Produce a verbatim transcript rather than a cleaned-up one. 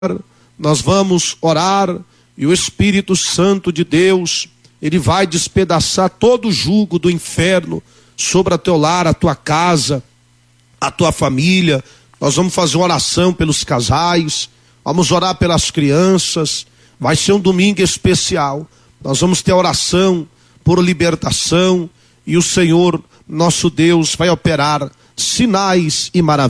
nós vamos orar e o Espírito Santo de Deus, ele vai despedaçar todo o jugo do inferno sobre o teu lar, a tua casa, a tua família. Nós vamos fazer uma oração pelos casais, vamos orar pelas crianças. Vai ser um domingo especial. Nós vamos ter oração por libertação e o Senhor, nosso Deus, vai operar sinais e maravilhas.